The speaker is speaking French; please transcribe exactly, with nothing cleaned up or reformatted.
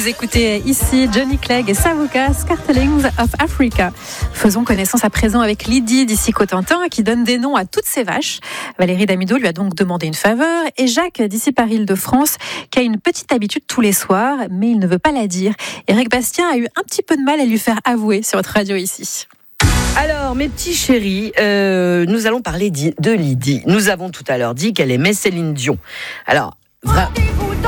Vous écoutez ici Johnny Clegg et Savuka, Scartelings of Africa. Faisons connaissance à présent avec Lydie d'ici Cotentin qui donne des noms à toutes ses vaches. Valérie Damido lui a donc demandé une faveur et Jacques d'ici Paris-Île-de-France qui a une petite habitude tous les soirs, mais il ne veut pas la dire. Eric Bastien a eu un petit peu de mal à lui faire avouer sur votre radio ici. Alors, mes petits chéris, euh, nous allons parler de Lydie. Nous avons tout à l'heure dit qu'elle aimait Céline Dion. Alors, vra-